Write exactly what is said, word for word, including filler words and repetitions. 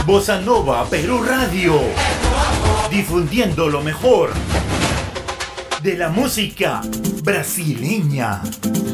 Bossa Nova Perú Radio, difundiendo lo mejor de la música brasileña.